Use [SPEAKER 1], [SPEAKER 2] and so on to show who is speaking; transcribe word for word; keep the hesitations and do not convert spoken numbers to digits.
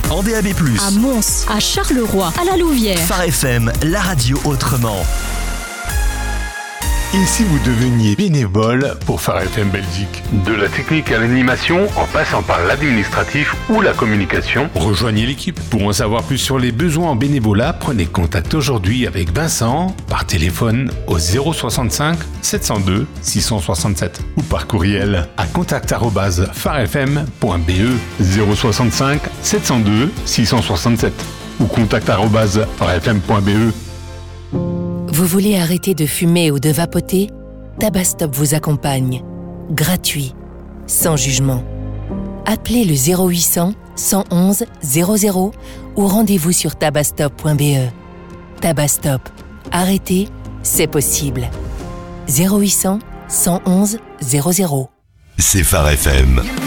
[SPEAKER 1] en D A B plus,
[SPEAKER 2] à Mons, à Charleroi, à la Louvière.
[SPEAKER 1] Phare F M, la radio autrement.
[SPEAKER 3] Et si vous deveniez bénévole pour Phare F M Belgique?
[SPEAKER 4] De la technique à l'animation, en passant par l'administratif ou la communication.
[SPEAKER 3] Rejoignez l'équipe. Pour en savoir plus sur les besoins en bénévolat, prenez contact aujourd'hui avec Vincent par téléphone au zéro soixante-cinq sept cent deux six cent soixante-sept ou par courriel à contact arobase phare f m point b e zéro soixante-cinq sept cent deux six cent soixante-sept ou contact arobase phare f m point b e.
[SPEAKER 5] Vous voulez arrêter de fumer ou de vapoter? Tabastop vous accompagne. Gratuit. Sans jugement. Appelez le zéro huit cents cent onze zéro zéro ou rendez-vous sur tabastop point b e. Tabastop. Arrêter, c'est possible. zéro huit cents cent onze zéro zéro.
[SPEAKER 6] C'est Phare F M.